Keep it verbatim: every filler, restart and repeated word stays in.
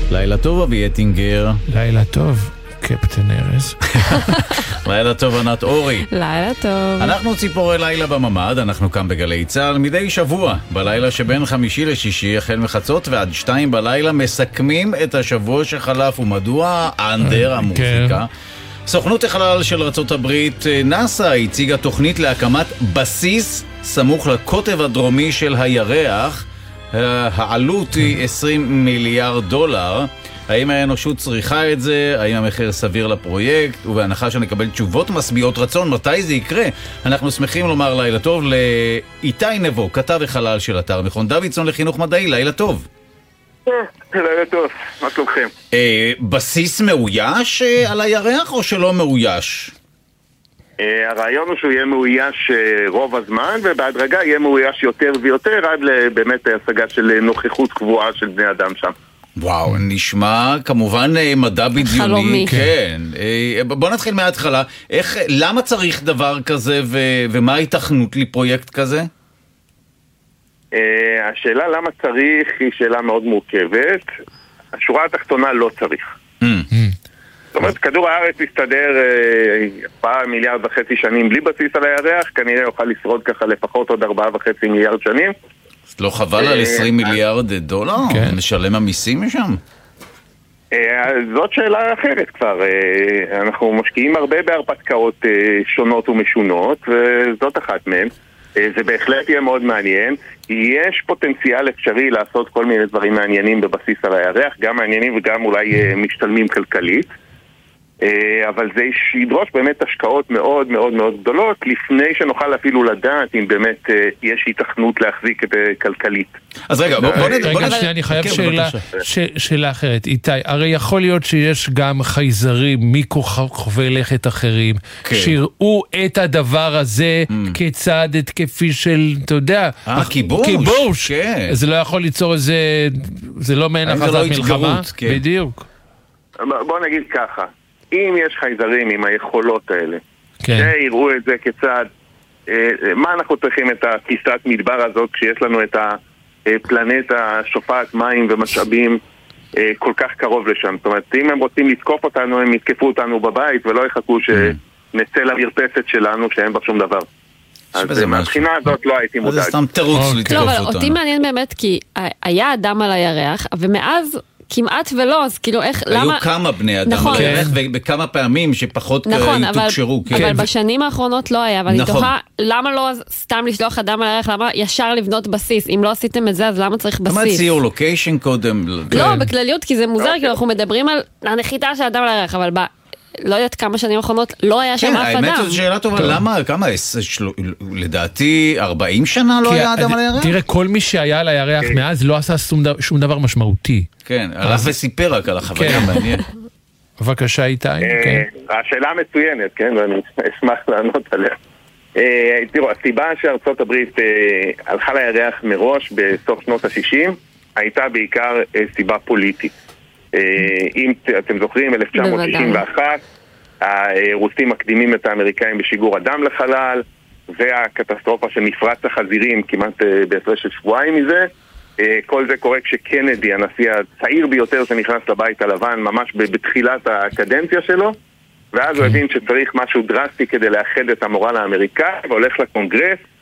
לילה טוב אבי אטינגר. לילה טוב קפטן ארז. לילה טוב ענת אורי. לילה טוב. אנחנו ציפורי לילה בממד, אנחנו כאן בגלי צהל מדי שבוע בלילה שבין חמישי לשישי החל מחצות ועד שתיים בלילה מסכמים את השבוע שחלף. ומדוע אנדר המוזיקה. סוכנות החלל של ארצות הברית נאסא הציגה תוכנית להקמת בסיס סמוך לקוטב הדרומי של הירח. העלות היא עשרים מיליארד דולר. האם האנושות צריכה את זה? האם המחיר סביר לפרויקט? ובהנחה שנקבל תשובות משביעות רצון, מתי זה יקרה? אנחנו שמחים לומר לילה טוב לאיתי נבו, כתב החלל של אתר מכון דוידסון לחינוך מדעי. לילה טוב. לילה טוב, מה שלומכם? בסיס מאויש על הירח או שלא מאויש? הרעיון הוא שהוא יהיה מאויש רוב הזמן, ובהדרגה יהיה מאויש יותר ויותר עד באמת השגה של נוכחות קבועה של בני אדם שם. וואו, נשמע כמובן מדע בדיוני. חלומי. כן. בוא נתחיל מההתחלה. איך, למה צריך דבר כזה ו, ומה ההיתכנות לפרויקט כזה? השאלה למה צריך היא שאלה מאוד מורכבת. השורה התחתונה לא צריך. זאת אומרת, כדור הארץ יסתדר ארבעה מיליארד וחצי שנים בלי בסיס על הירח, כנראה יוכל לשרוד ככה לפחות עוד ארבעה וחצי מיליארד שנים. אז לא חבל על עשרים מיליארד דולר? משלם המיסים משם? זאת שאלה אחרת כבר. אנחנו משקיעים הרבה בהרפתקאות שונות ומשונות, וזאת אחת מהן. זה בהחלט יהיה מאוד מעניין. יש פוטנציאל אפשרי לעשות כל מיני דברים מעניינים בבסיס על הירח, גם מעניינים וגם אולי משתלמים כלכלית. אבל זה ידרוש באמת השקעות מאוד מאוד מאוד גדולות לפני שנוכל אפילו לדעת אם באמת יש היתכנות להחזיק את כלכלית. אז רגע, בוא נדע. רגע, שנייה, אני חייב שאלה אחרת. איתי, הרי יכול להיות שיש גם חייזרים מכוכבי לכת אחרים שיראו את הדבר הזה כצד התקפי של, אתה יודע, כיבוש. כיבוש. זה לא יכול ליצור איזה, זה לא מעין הכרזת מלחמה. בדיוק. בוא נגיד ככה. אם יש חייזרים עם היכולות האלה, שיראו את זה כצד, מה אנחנו צריכים את הפיסת מדבר הזאת כשיש לנו את הפלנטה שופעת מים ומשאבים כל כך קרוב לשם? זאת אומרת, אם הם רוצים לתקוף אותנו, הם יתקפו אותנו בבית ולא יחכו שנצא למרפסת שלנו שאין בה שום דבר. אז מהבחינה הזאת לא הייתי מודאג. זה סתם תירוץ לתקוף לא, אבל אותנו. אותי מעניין באמת כי היה אדם על הירח, ומאז כמעט ולא, אז כאילו איך, למה... היו כמה בני אדם נכון. על הירח, ובכמה פעמים שפחות נכון, אבל, תוקשרו. אבל כן. בשנים האחרונות לא היה, ואני נכון. תוכה, למה לא סתם לשלוח אדם על הירח, למה ישר לבנות בסיס? אם לא עשיתם את זה, אז למה צריך בסיס? למה ציור לוקיישן קודם? לא, בכלליות, כי זה מוזר, כי אנחנו מדברים על הנחיתה של אדם על הירח, אבל ב... לא יודעת כמה שנים האחרונות לא היה שם אף אדם. האמת זו שאלה טובה, למה, כמה, לדעתי ארבעים שנה לא היה אדם על הירח? תראה, כל מי שהיה על הירח מאז לא עשה שום דבר משמעותי. כן, הלך וסיפר רק על החוויה מעניין. בבקשה איתי. השאלה מצוינת, כן, ואני אשמח לענות עליה. תראו, הסיבה שארצות הברית הלכה לירח מראש בסוף שנות ה-שישים הייתה בעיקר סיבה פוליטית. אם אתם זוכרים, אלף תשע מאות שישים ואחת הרוסים מקדימים את האמריקאים בשיגור אדם לחלל, והקטסטרופה של מפרץ החזירים כמעט בהפרש של שבועיים מזה. כל זה קורה כשקנדי, הנשיא הצעיר ביותר שנכנס לבית הלבן ממש בתחילת הקדנציה שלו, ואז הוא הבין שצריך משהו דרסטי כדי לאחד את המורל האמריקאי, והולך לקונגרס